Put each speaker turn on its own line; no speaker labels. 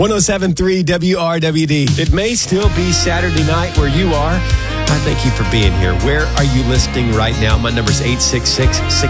107.3 WRWD. It may still be Saturday night where you are. I thank you for being here. Where are you listening right now? My number is 866-6